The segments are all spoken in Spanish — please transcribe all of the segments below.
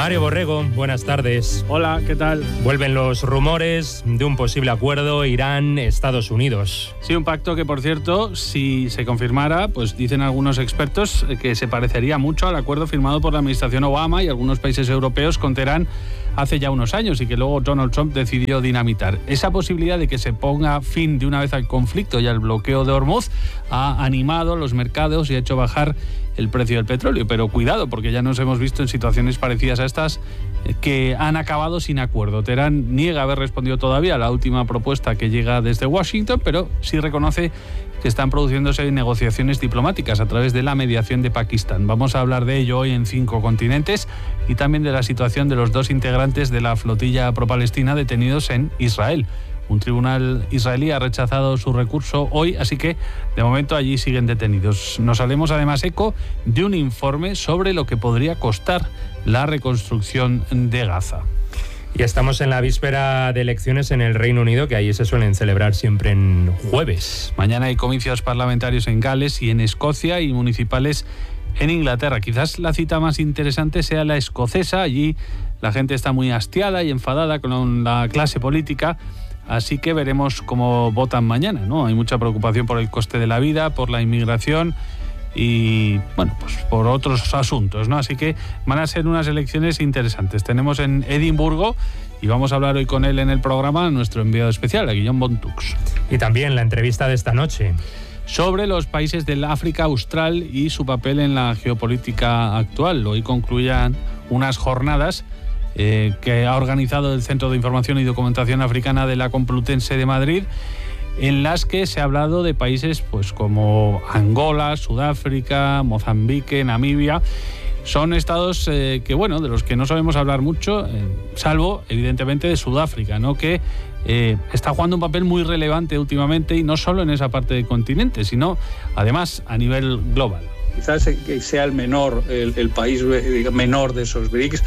Mario Borrego, buenas tardes. Hola, ¿qué tal? Vuelven los rumores de un posible acuerdo Irán-Estados Unidos. Sí, un pacto que, por cierto, si se confirmara, pues dicen algunos expertos que se parecería mucho al acuerdo firmado por la administración Obama y algunos países europeos con Teherán hace ya unos años y que luego Donald Trump decidió dinamitar. Esa posibilidad de que se ponga fin de una vez al conflicto y al bloqueo de Hormuz ha animado los mercados y ha hecho bajar el precio del petróleo, pero cuidado, porque ya nos hemos visto en situaciones parecidas a estas que han acabado sin acuerdo. Teherán niega haber respondido todavía a la última propuesta que llega desde Washington, pero sí reconoce que están produciéndose negociaciones diplomáticas a través de la mediación de Pakistán. Vamos a hablar de ello hoy en 5 continentes y también de la situación de los 2 integrantes de la flotilla pro-palestina detenidos en Israel. Un tribunal israelí ha rechazado su recurso hoy, así que de momento allí siguen detenidos. Nos haremos además eco de un informe sobre lo que podría costar la reconstrucción de Gaza. Y estamos en la víspera de elecciones en el Reino Unido, que allí se suelen celebrar siempre en jueves. Mañana hay comicios parlamentarios en Gales y en Escocia y municipales en Inglaterra. Quizás la cita más interesante sea la escocesa. Allí la gente está muy hastiada y enfadada con la clase política. Así que veremos cómo votan mañana, ¿no? Hay mucha preocupación por el coste de la vida, por la inmigración y, bueno, pues por otros asuntos, ¿no? Así que van a ser unas elecciones interesantes. Tenemos en Edimburgo, y vamos a hablar hoy con él en el programa, nuestro enviado especial, a Guillaume Bontux. Y también la entrevista de esta noche sobre los países del África Austral y su papel en la geopolítica actual. Hoy concluyan unas jornadas que ha organizado el Centro de Información y Documentación Africana de la Complutense de Madrid, en las que se ha hablado de países pues como Angola, Sudáfrica, Mozambique, Namibia. Son estados que, bueno, de los que no sabemos hablar mucho, salvo evidentemente de Sudáfrica, ¿no? Que está jugando un papel muy relevante últimamente, y no solo en esa parte del continente, sino además a nivel global. Quizás sea el país menor de esos BRICS,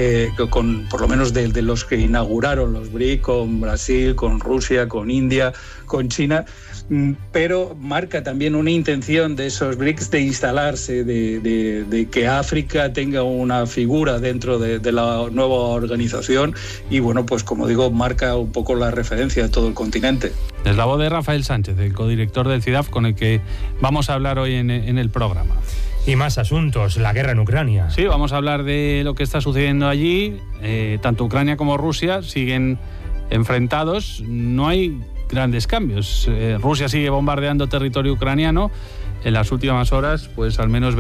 por lo menos de los que inauguraron los BRICS, con Brasil, con Rusia, con India, con China, pero marca también una intención de esos BRICS de instalarse, de que África tenga una figura dentro de la nueva organización y, bueno, pues como digo, marca un poco la referencia de todo el continente. Es la voz de Rafael Sánchez, el codirector del CIDAF, con el que vamos a hablar hoy en el programa. Y más asuntos, la guerra en Ucrania. Sí, vamos a hablar de lo que está sucediendo allí. Tanto Ucrania como Rusia siguen enfrentados. No hay grandes cambios. Rusia sigue bombardeando territorio ucraniano. En las últimas horas, pues al menos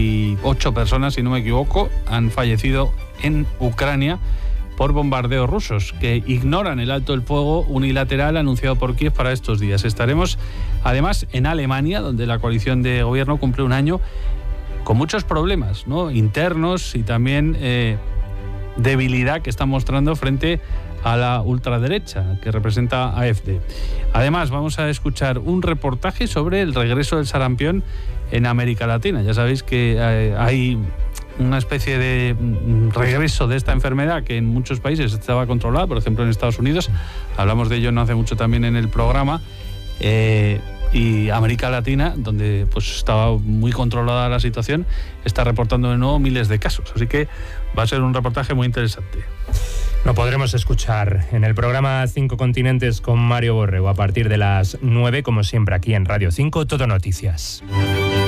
28 personas, si no me equivoco, han fallecido en Ucrania por bombardeos rusos, que ignoran el alto el fuego unilateral anunciado por Kiev para estos días. Estaremos además en Alemania, donde la coalición de gobierno cumple un año con muchos problemas, ¿no?, internos, y también debilidad que está mostrando frente a la ultraderecha que representa AfD. Además, vamos a escuchar un reportaje sobre el regreso del sarampión en América Latina. Ya sabéis que hay una especie de regreso de esta enfermedad que en muchos países estaba controlada, por ejemplo en Estados Unidos, hablamos de ello no hace mucho también en el programa, y América Latina, donde pues estaba muy controlada la situación, está reportando de nuevo miles de casos, así que va a ser un reportaje muy interesante. Lo podremos escuchar en el programa 5 Continentes con Mario Borrego a partir de las 9, como siempre aquí en Radio 5, Todo Noticias.